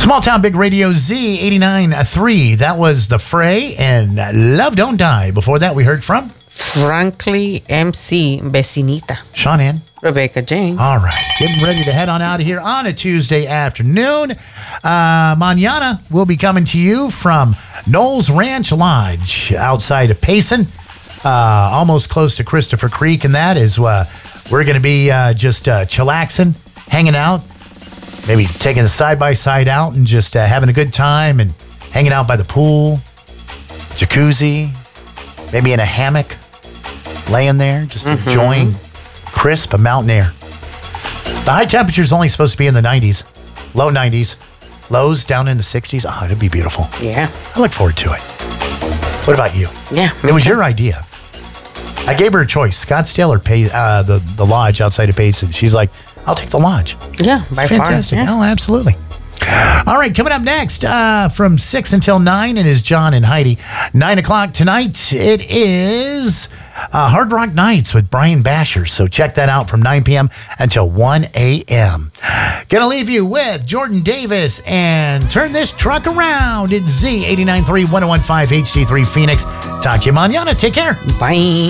Small Town Big Radio Z 89.3. That was The Fray and Love Don't Die. Before that, we heard from Frankly MC Vecinita. Sean Ann. Rebecca Jane. All right. Getting ready to head on out of here on a Tuesday afternoon. Mañana, we'll be coming to you from Knowles Ranch Lodge outside of Payson. Almost close to Christopher Creek. And that is we're going to be just chillaxing, hanging out. Maybe taking the side-by-side out and just having a good time and hanging out by the pool, jacuzzi, maybe in a hammock, laying there, just enjoying crisp mountain air. The high temperature is only supposed to be in the 90s, low 90s, lows down in the 60s. Oh, it'd be beautiful. Yeah. I look forward to it. What about you? Yeah. It was your idea. I gave her a choice, Scottsdale or the lodge outside of Payson. She's like, I'll take the lodge. Yeah, by far. Fantastic. Yeah. Oh, absolutely. All right, coming up next from 6 until 9, it is John and Heidi. 9 o'clock tonight, it is Hard Rock Nights with Brian Basher. So check that out from 9 p.m. until 1 a.m. Gonna leave you with Jordan Davis and Turn This Truck Around. It's Z 89.3 1015 HD3 Phoenix. Talk to you mañana. Take care. Bye.